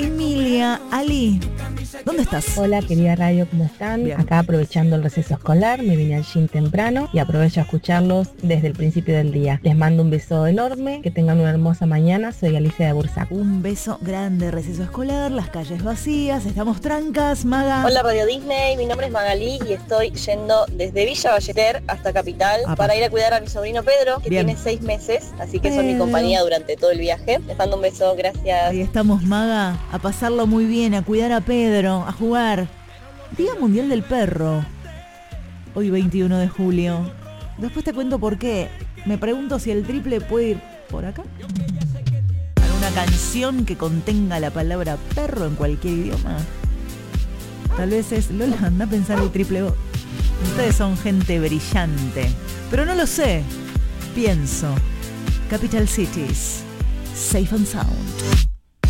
Emilia. Ali, ¿dónde estás? Hola querida radio, ¿cómo están? Bien. Acá aprovechando el receso escolar, me vine al gym temprano y aprovecho a escucharlos desde el principio del día. Les mando un beso enorme, que tengan una hermosa mañana, soy Alicia de Bursaco. Un beso grande, receso escolar, las calles vacías, estamos trancas, Maga. Hola Radio Disney, mi nombre es Magalí y estoy yendo desde Villa Valleter hasta Capital para ir a cuidar a mi sobrino Pedro, que Bien. tiene 6 meses, así que son mi Pedro. compañía durante todo el viaje. Les mando un beso, gracias. Ahí estamos, Maga, a pasarlo muy bien, a cuidar a Pedro, a jugar. Día Mundial del Perro. Hoy 21 de julio. Después te cuento por qué. Me pregunto si el triple puede ir por acá. ¿Alguna canción que contenga la palabra perro en cualquier idioma? Tal vez es... Lola, anda a pensar el triple O. Ustedes son gente brillante. Pero no lo sé. Pienso. Capital Cities. Safe and Sound.